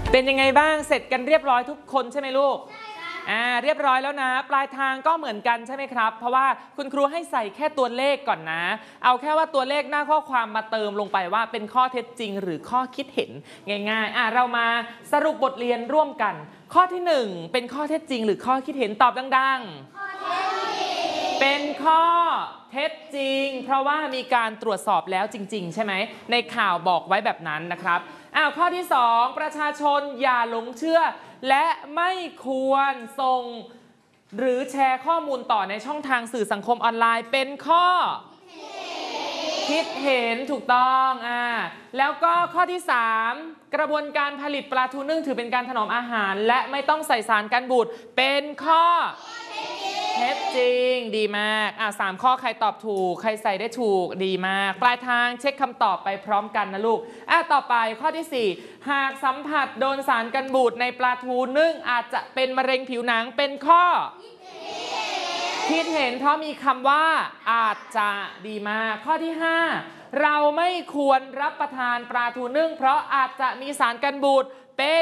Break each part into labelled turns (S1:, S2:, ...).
S1: เป็นยังไงบ้างเสร็จกันเรียบร้อยทุกคนใช่ไหมลูกเรียบร้อยแล้วนะปลายทางก็เหมือนกันใช่ไหมครับเพราะว่าคุณครูให้ใส่แค่ตัวเลขก่อนนะเอาแค่ว่าตัวเลขหน้าข้อความมาเติมลงไปว่าเป็นข้อเท็จจริงหรือข้อคิดเห็นง่ายๆเรามาสรุปบทเรียนร่วมกันข้อที่1เป็นข้อเท็จจริงหรือข้อคิดเห็นตอบดังๆเป็นข้อเท็จจริงเพราะว่ามีการตรวจสอบแล้วจริงๆใช่ไหมในข่าวบอกไว้แบบนั้นนะครับข้อที่2ประชาชนอย่าหลงเชื่อและไม่ควรส่งหรือแชร์ข้อมูลต่อในช่องทางสื่อสังคมออนไลน์เป็นข้อคิดเห็นถูกต้องแล้วก็ข้อที่3กระบวนการผลิตปลาทูนึ่งถือเป็นการถนอมอาหารและไม่ต้องใส่สารกันบูดเป็นข้อเท็จจริงดีมาก3ข้อใครตอบถูกใครใส่ได้ถูกดีมากปลายทางเช็คคำตอบไปพร้อมกันนะลูกต่อไปข้อที่4หากสัมผัสโดนสารกันบูดในปลาทูนึ่งอาจจะเป็นมะเร็งผิวหนังเป็นข้อคิดเห็นเพราะมีคำว่าอาจจะดีมากข้อที่5เราไม่ควรรับประทานปลาทูนึ่งเพราะอาจจะมีสารกันบูดเป็น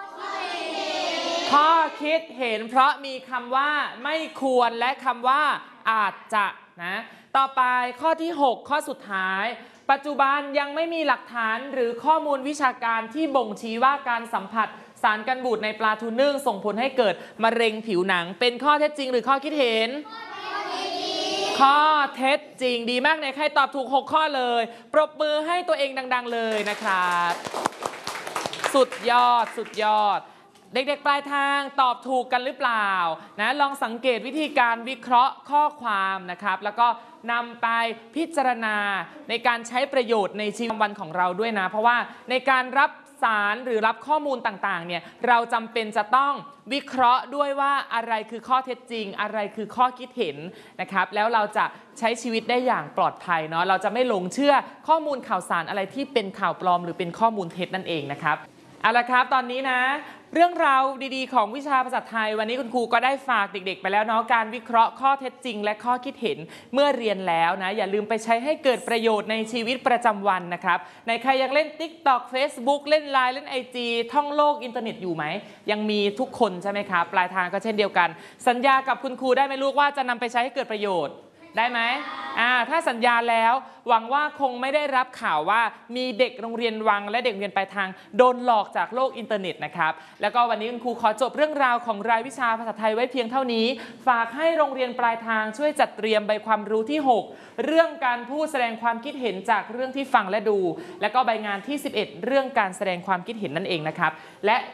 S1: ข้อคิดเห็นเพราะมีคำว่าไม่ควรและคำว่าอาจจะนะต่อไปข้อที่6ข้อสุดท้ายปัจจุบันยังไม่มีหลักฐานหรือข้อมูลวิชาการที่บ่งชี้ว่าการสัมผัสสารกันบูดในปลาทูนึ่งส่งผลให้เกิดมะเร็งผิวหนังเป็นข้อเท็จจริงหรือข้อคิดเห็นข้อเท็จจริงดีมากในใครตอบถูก6ข้อเลยปรบมือให้ตัวเองดังๆเลยนะครับสุดยอดสุดยอดเด็กๆปลายทางตอบถูกกันหรือเปล่านะลองสังเกตวิธีการวิเคราะห์ข้อความนะครับแล้วก็นำไปพิจารณาในการใช้ประโยชน์ในชีวิตประจำวันของเราด้วยนะเพราะว่าในการรับสารหรือรับข้อมูลต่างๆเนี่ยเราจำเป็นจะต้องวิเคราะห์ด้วยว่าอะไรคือข้อเท็จจริงอะไรคือข้อคิดเห็นนะครับแล้วเราจะใช้ชีวิตได้อย่างปลอดภัยเนาะเราจะไม่หลงเชื่อข้อมูลข่าวสารอะไรที่เป็นข่าวปลอมหรือเป็นข้อมูลเท็จนั่นเองนะครับเอาละครับตอนนี้นะเรื่องราวดีๆของวิชาภาษาไทยวันนี้คุณครูก็ได้ฝากเด็กๆไปแล้วเนาะการวิเคราะห์ข้อเท็จจริงและข้อคิดเห็นเมื่อเรียนแล้วนะอย่าลืมไปใช้ให้เกิดประโยชน์ในชีวิตประจำวันนะครับในใครยังเล่น TikTok Facebook เล่น LINE เล่น IG ท่องโลกอินเทอร์เน็ตอยู่ไหมยังมีทุกคนใช่ไหมครับปลายทางก็เช่นเดียวกันสัญญากับคุณครูได้ไหมลูกว่าจะนำไปใช้ให้เกิดประโยชน์ได้ไหมถ้าสัญญาแล้วหวังว่าคงไม่ได้รับข่าวว่ามีเด็กโรงเรียนวังและเด็กเรียนปลายทางโดนหลอกจากโลกอินเทอร์เน็ตนะครับแล้วก็วันนี้คุณครูขอจบเรื่องราวของรายวิชาภาษาไทยไว้เพียงเท่านี้ฝากให้โรงเรียนปลายทางช่วยจัดเตรียมใบความรู้ที่6เรื่องการพูดแสดงความคิดเห็นจากเรื่องที่ฟังและดูแล้วก็ใบงานที่11เรื่องการแสดงความคิดเห็นนั่นเองนะครับและ